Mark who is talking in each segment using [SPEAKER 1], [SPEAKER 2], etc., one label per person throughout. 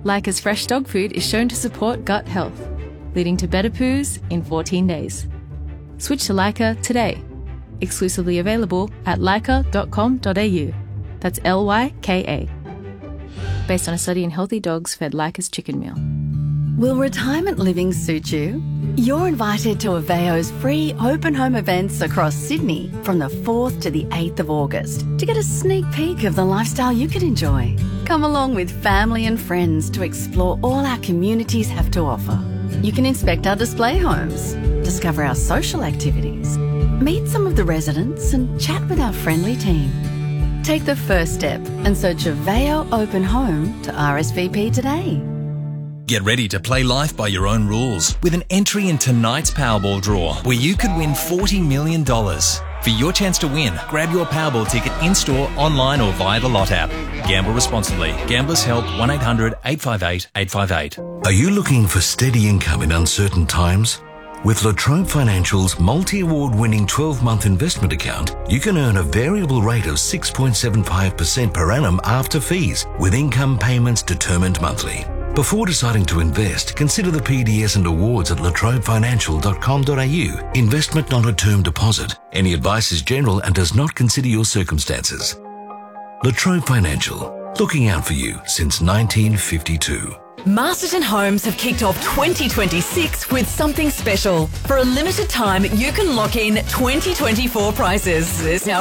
[SPEAKER 1] Leica's fresh dog food is shown to support gut health, leading to better poos in 14 days. Switch to Leica today. Exclusively available at leica.com.au. That's Lyka. Based on a study in healthy dogs fed Leica's chicken meal.
[SPEAKER 2] Will retirement living suit you? You're invited to Aveo's free open home events across Sydney from the 4th to the 8th of August to get a sneak peek of the lifestyle you could enjoy. Come along with family and friends to explore all our communities have to offer. You can inspect our display homes, discover our social activities, meet some of the residents and chat with our friendly team. Take the first step and search Aveo Open Home to RSVP today.
[SPEAKER 3] Get ready to play life by your own rules with an entry in tonight's Powerball draw where you could win $40 million. For your chance to win, grab your Powerball ticket in-store, online or via the Lot app. Gamble responsibly. Gamblers Help 1-800-858-858.
[SPEAKER 4] Are you looking for steady income in uncertain times? With La Trobe Financial's multi-award-winning 12-month investment account, you can earn a variable rate of 6.75% per annum after fees, with income payments determined monthly. Before deciding to invest, consider the PDS and awards at latrobefinancial.com.au. Investment not a term deposit. Any advice is general and does not consider your circumstances. La Trobe Financial, looking out for you since 1952.
[SPEAKER 5] Masterton Homes have kicked off 2026 with something special. For a limited time, you can lock in 2024 prices.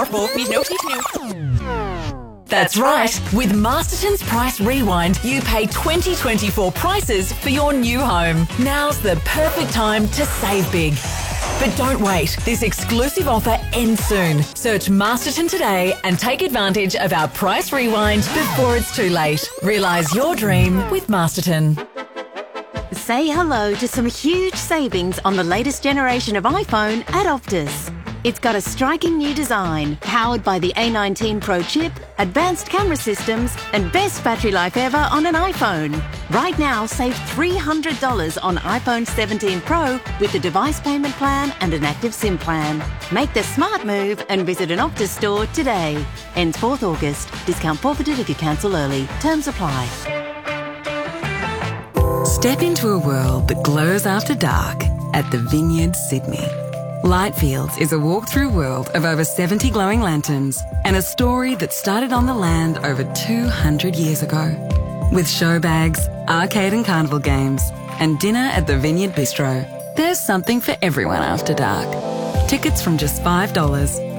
[SPEAKER 5] That's right. With Masterton's Price Rewind, you pay 2024 prices for your new home. Now's the perfect time to save big. But don't wait. This exclusive offer ends soon. Search Masterton today and take advantage of our Price Rewind before it's too late. Realise your dream with Masterton.
[SPEAKER 6] Say hello to some huge savings on the latest generation of iPhone at Optus. It's got a striking new design, powered by the A19 Pro chip, advanced camera systems, and best battery life ever on an iPhone. Right now, save $300 on iPhone 17 Pro with the device payment plan and an active SIM plan. Make the smart move and visit an Optus store today. Ends 4th August. Discount forfeited if you cancel early. Terms apply.
[SPEAKER 7] Step into a world that glows after dark at the Vineyard Sydney. Lightfields is a walk-through world of over 70 glowing lanterns and a story that started on the land over 200 years ago. With show bags, arcade and carnival games, and dinner at the Vineyard Bistro, there's something for everyone after dark. Tickets from just $5.